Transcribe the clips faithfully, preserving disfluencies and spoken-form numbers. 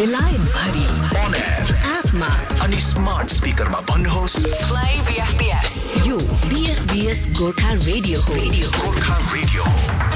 बेलायत भरि on air एपमा अनि स्मार्ट स्पिकरमा भन्नुहोस् प्ले बीएफबीएस। यो बीएफबीएस गोर्खा रेडियो हो। Radio Gorkha radio.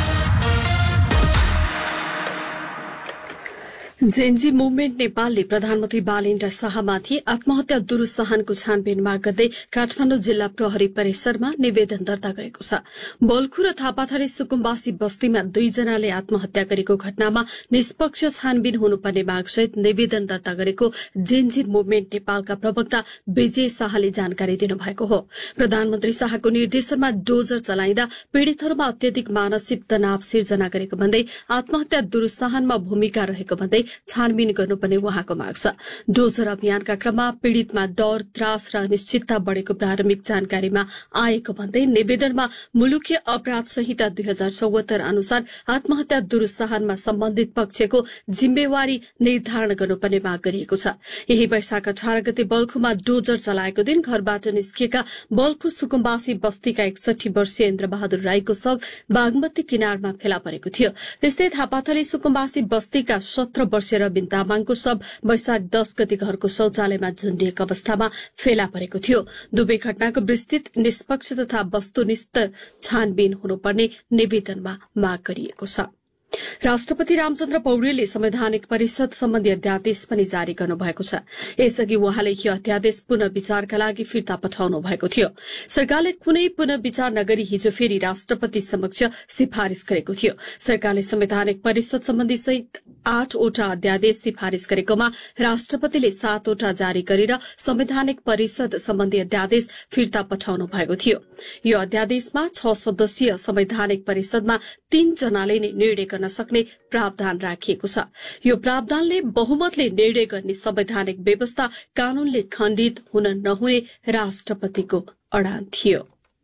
JNG movement नेपालले प्रधानमन्त्री बालेन्द्र शाहमाथि आत्महत्या दुरुत्साहनको छानबिन माग गर्दै काठमाडौँ जिल्ला प्रहरी परिसरमा निवेदन दर्ता गरेको छ। बल्खु र थापाथली सुकुम्बासी बस्तीमा दुईजनाले आत्महत्या गरेको घटनामा निष्पक्ष छानबिन हुनुपर्ने मागसहित निवेदन दर्ता गरेको जेएनजी मुभमेन्ट नेपालका प्रवक्ता विजय शाहले जानकारी दिनुभएको हो। प्रधानमन्त्री शाहको निर्देशनमा डोजर चलाइँदा पीड़ितहरूमा अत्यधिक मानसिक तनाव सिर्जना गरेको भन्दै आत्महत्या दुरुत्साहनमा भूमिका रहेको भन्दै छानबिन गर्नुपर्ने उहाँको माग छ। डोजर अभियानका क्रममा पीड़ितमा डर, त्रास र अनिश्चितता बढ़ेको प्रारम्भिक जानकारीमा आएको भन्दै निवेदनमा मुलुकीय अपराध संहिता दुई हजार चौहत्तर अनुसार आत्महत्या दुरुत्साहनमा सम्बन्धित पक्षको जिम्मेवारी निर्धारण गर्नुपर्ने माग गरिएको छ। यही वैशाख अठार गते बल्खुमा डोजर चलाएको दिन घरबाट निस्किएका बल्खु सुकुम्बासी बस्तीका एकसठी वर्षीय इन्द्रबहादुर राईको शव बागमती किनारमा फेला परेको थियो। त्यस्तै थापाथली सुकुम्बासी बस्तीका सत्र वर्षीय रबिन तामाङको शव वैशाख दस गते घरको शौचालयमा झुण्डिएको अवस्थामा फेला परेको थियो। दुवै घटनाको विस्तृत, निष्पक्ष तथा वस्तुनिष्ठ छानबिन हुनुपर्ने निवेदनमा माग गरिएको छ। राष्ट्रपति रामचन्द्र पौडेलले संवैधानिक परिषद सम्बन्धी अध्यादेश पनि जारी गर्नुभएको छ। यसअघि उहाँले यो अध्यादेश पुनः विचारका लागि फिर्ता पठाउनु भएको थियो। सरकारले कुनै पुनः विचार नगरी हिजो फेरि राष्ट्रपति समक्ष सिफारिश गरेको थियो। सरकारले संवैधानिक परिषद सम्बन्धी सहित आठवटा अध्यादेश सिफारिश गरेकोमा राष्ट्रपतिले सातवटा जारी गरेर संवैधानिक परिषद सम्बन्धी अध्यादेश फिर्ता पठाउनु भएको थियो। यो अध्यादेशमा छ सदस्यीय संवैधानिक परिषदमा तीन जनाले नै निर्णय गर्न सक्ने प्रावधान राखिएको छ। यो प्रावधानले बहुमतले निर्णय गर्ने संवैधानिक व्यवस्था कानूनले खण्डित हुन नहुने राष्ट्रपतिको अडान थियो।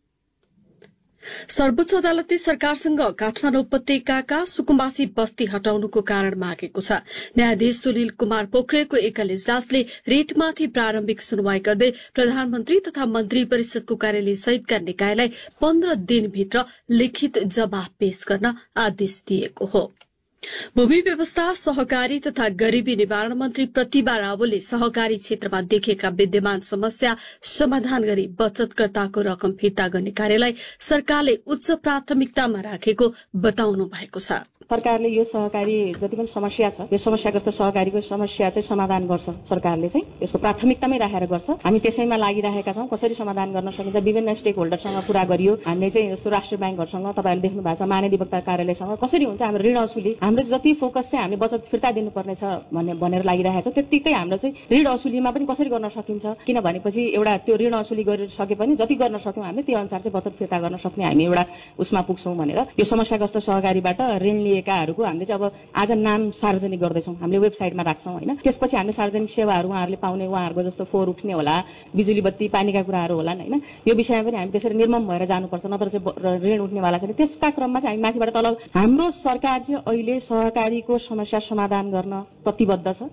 सर्वोच्च अदालतले सरकारसँग काठमाडौँ उपत्यकाका सुकुम्बासी बस्ती हटाउनुको कारण मागेको छ। न्यायाधीश सुनिल कुमार पोखरेलको एकल इजलासले रिटमाथि प्रारम्भिक सुनवाई गर्दै प्रधानमन्त्री तथा मन्त्री परिषदको कार्यालय सहितका निकायलाई पन्ध्र दिनभित्र लिखित जवाफ पेश गर्न आदेश दिएको हो। भूमि व्यवस्था, सहकारी तथा गरीबी निवारण मन्त्री प्रतिभा रावलले सहकारी क्षेत्रमा देखेका विद्यमान समस्या समाधान गरी बचतकर्ताको रकम फिर्ता गर्ने कार्यलाई सरकारले उच्च प्राथमिकतामा राखेको बताउनु भएको छ। सरकारले यो सहकारी जति पनि समस्या छ, यो समस्याग्रस्त सहकारीको समस्या चाहिँ समाधान गर्छ। सरकारले चाहिँ यसको प्राथमिकतामै राखेर गर्छ। हामी त्यसैमा लागिरहेका छौं। कसरी समाधान गर्न सकिन्छ, विभिन्न स्टेक होल्डरसँग कुरा गरियो। हामीले चाहिँ जस्तो राष्ट्रिय ब्याङ्कहरुसँग, तपाईहरुले देख्नु भएको छ, महाधिवक्ता कार्यालयसँग कसरी हुन्छ हाम्रो ऋण असुली। हाम्रो जति फोकस चाहिँ हामीले बचत फिर्ता दिनुपर्ने छ भन्ने भनेर लागिरहेका छौं, त्यतिकै हाम्रो चाहिँ ऋण असुलीमा पनि कसरी गर्न सकिन्छ। किनभनेपछि एउटा त्यो ऋण असुली गरिसके पनि जति गर्न सक्यौं हामीले त्यो अनुसार चाहिँ बचत फिर्ता गर्न सक्ने हामी एउटा उसमा पुग्छौं भनेर यो समस्याग्रस्त सहकारीबाट ऋण लिएकाहरूको हामीले चाहिँ अब आज नाम सार्वजनिक गर्दैछौं। हामीले वेबसाइटमा राख्छौं हैन। त्यसपछि हामीले सार्वजनिक सेवाहरू उहाँहरूले पाउने, उहाँहरूको जस्तो फोहोर उठ्ने होला, बिजुली बत्ती पानीका कुराहरू होला हैन। यो विषयमा पनि हामी त्यसरी निर्मम भएर जानुपर्छ, नत्र चाहिँ ऋण उठ्नेवाला छैन। त्यसका क्रममा चाहिँ हामी माथिबाट तल हाम्रो सरकार चाहिँ अहिले सहकारीको समस्या समाधान गर्न प्रतिबद्ध छ।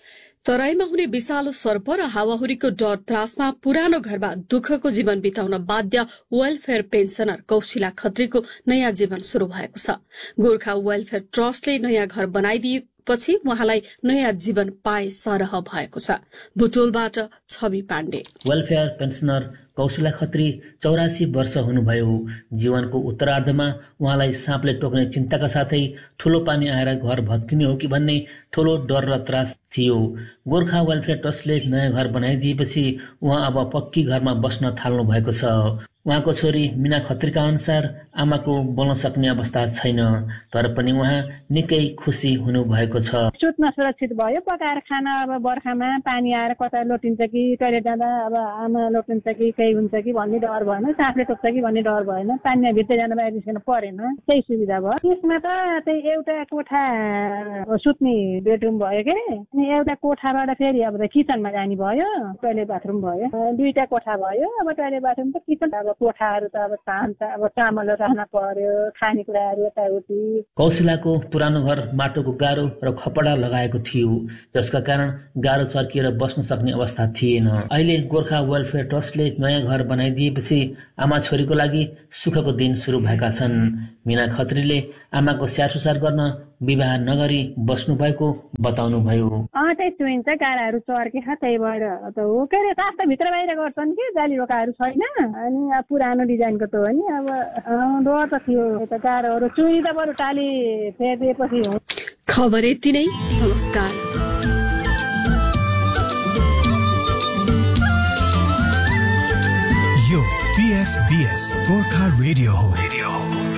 तराईमा हुने विषालु सर्प र हावाहुरीको डर त्रासमा पुरानो घरमा दुःखको जीवन बिताउन बाध्य वेलफेयर पेन्सनर कौशिला खत्रीको नयाँ जीवन शुरू भएको छ। गोर्खा वेलफेयर ट्रस्टले नयाँ घर बनाइदिएपछि उहाँलाई नयाँ जीवन पाए सरह भएको छ। बुटोलबाट छवि पाण्डे। वेलफेयर पेन्सनर कौशिला खत्री चौरासी वर्ष हुनुभयो। जीवनको उत्तरार्धमा उहाँलाई साँपले टोक्ने चिन्ताका साथै ठूलो पानी आएर घर भत्किने हो कि भन्ने ठूलो डर र त्रास थियो। गोर्खा वेलफेयर ट्रस्टले नयाँ घर बनाइदिएपछि उहाँ अब पक्की घरमा बस्न थाल्नु भएको छ। उहाँको छोरी मीना खत्रीका अनुसार आमाको बोल्न सक्ने अवस्था छैन, तर पनि उहाँ निकै खुसी हुनु भएको छ। सुत्न सुरक्षित भयो। पकाएर खाना अब बर्खामा पानी आएर कता लोटिन्छ कि टोयलेट जाँदा अब आमा लोटिन्छ कि केही हुन्छ कि भन्ने डर भएन, साँपले टोक्छ कि भन्ने डर भएन, पानीमा भित्र जान बाहिर निस्कन परेन, त्यही सुविधा भयो। त्यसमा त त्यही एउटा कोठा सुत्ने बेडरुम भयो के, अनि एउटा कोठाबाट फेरि अब किचनमा जाने भयो, टोयलेट बाथरुम भयो, दुईटा कोठा भयो। अब टोयलेट बाथरुम त किचन, अब कोठाहरू त अब चाहन्छ, अब चामल राख्न पर्यो, खानेकुराहरू यताउति। कौशिलाको पुरानो घर माटोको गाह्रो र खपडा लगाएको थियो, जसका कारण गाह्रो चर्किएर बस्न सक्ने अवस्था थिएन। अहिले गोर्खा वेलफेयर ट्रस्टले नयाँ घर बनाइदिएपछि आमा छोरीको लागि सुखको दिन सुरु भएका छन्। मीना खत्रीले आमाको स्याहार सुसार गर्न विवाह नगरी बस्नु भएको बताउनुभयो। अँ त्यस्तो हुन्छ, काँडाहरू चर्के खा, त्यही भएर त हो। के अरे काठ त भित्र बाहिर गर्छन् कि, जाली ढोकाहरू छैन, अनि अब पुरानो डिजाइनको त हो नि। अब डर त थियो, यता काँडाहरू चुनी त बरु टाली फेरिदिएपछि हो। खबर यति नै, नमस्कार। यो पीएफबीएस गोर्खा रेडियो हो।